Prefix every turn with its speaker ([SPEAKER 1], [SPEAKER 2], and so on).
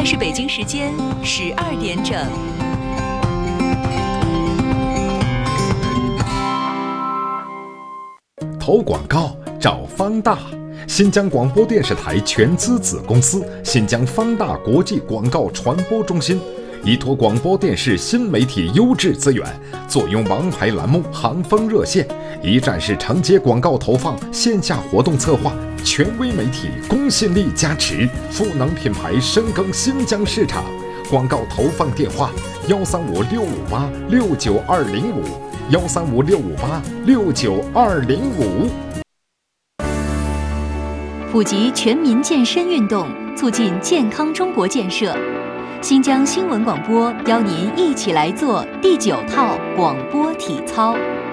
[SPEAKER 1] 是北京时间12点整。
[SPEAKER 2] 投广告找方大，新疆广播电视台全资子公司新疆方大国际广告传播中心，依托广播电视新媒体优质资源，坐拥王牌栏目行风热线，一站式承接广告投放、线下活动策划，权威媒体公信力加持，赋能品牌深耕新疆市场。广告投放电话：135-658-69205，135-658-69205。
[SPEAKER 1] 普及全民健身运动，促进健康中国建设。新疆新闻广播邀您一起来做第9套广播体操。